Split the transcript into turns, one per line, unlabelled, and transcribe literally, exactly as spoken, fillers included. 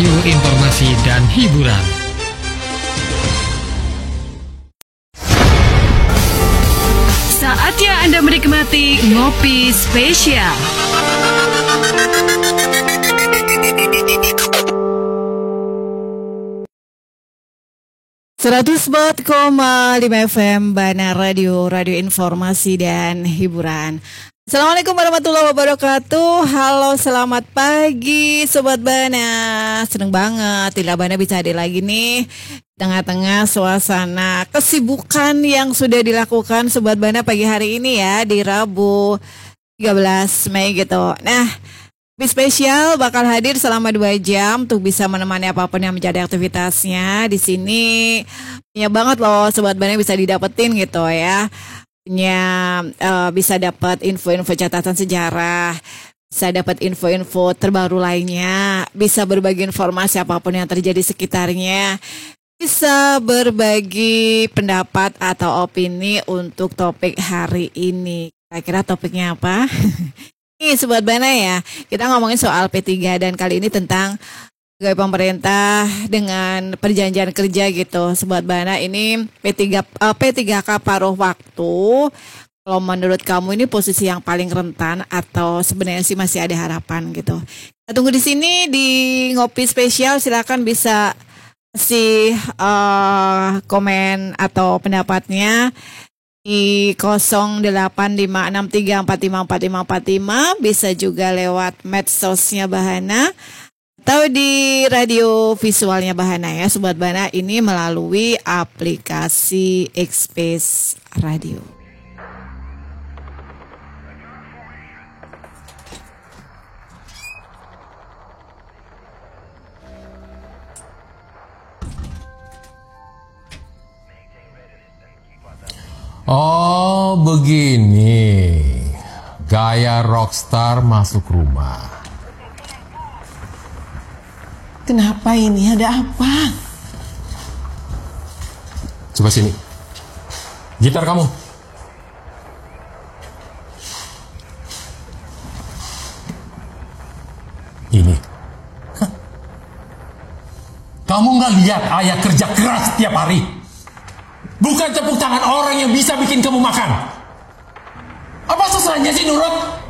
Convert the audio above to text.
Radio Informasi dan Hiburan.
Saatnya Anda menikmati Ngopi Spesial.
seratus empat koma lima F M Bana Radio, Radio Informasi dan Hiburan. Assalamualaikum warahmatullahi wabarakatuh. Halo, selamat pagi Sobat Bana. Seneng banget Tila Bana bisa hadir lagi nih tengah-tengah suasana kesibukan yang sudah dilakukan Sobat Bana pagi hari ini ya, di Rabu tiga belas Mei gitu. Nah, Ngopi Spesial bakal hadir selama dua jam untuk bisa menemani apapun yang menjadi aktivitasnya. Di sini banyak banget loh Sobat Bana bisa didapetin gitu ya. Punya uh, bisa dapat info-info catatan sejarah, bisa dapat info-info terbaru lainnya, bisa berbagi informasi apapun yang terjadi sekitarnya, bisa berbagi pendapat atau opini untuk topik hari ini. Kira-kira topiknya apa? Nih Sobat Bana ya, kita ngomongin soal P tiga dan kali ini tentang pegawai pemerintah dengan perjanjian kerja gitu. Sobat Bana, ini P tiga uh, P tiga K paruh waktu. Kalau menurut kamu ini posisi yang paling rentan atau sebenarnya sih masih ada harapan gitu? Kita tunggu di sini di Ngopi Spesial. Silakan bisa kasih uh, komen atau pendapatnya di nol delapan lima enam tiga empat lima empat lima empat lima, bisa juga lewat medsosnya Bahana atau di radio visualnya Bahana ya Sobat Bana, ini melalui aplikasi X-Space Radio.
Oh begini, gaya rockstar masuk rumah.
Kenapa ini? Ada apa?
Coba sini. Gitar kamu. Ini. Hah? Kamu nggak lihat ayah kerja keras setiap hari? Bukan tepuk tangan orang yang bisa bikin kamu makan. Apa susahnya sih nurut?